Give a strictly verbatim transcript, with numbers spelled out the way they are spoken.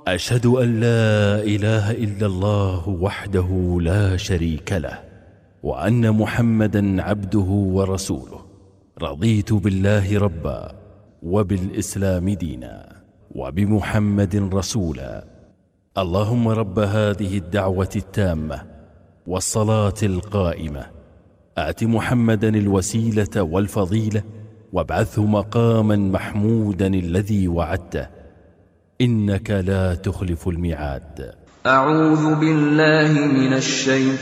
أشهد أن لا إله إلا الله وحده لا شريك له، وأن محمدا عبده ورسوله. رضيت بالله ربا، وبالإسلام دينا، وبمحمد رسولا. اللهم رب هذه الدعوة التامة والصلاة القائمة، آت محمدا الوسيلة والفضيلة، وابعثه مقاما محمودا الذي وعدته، إنك لا تخلف الميعاد. أعوذ بالله من الشيطان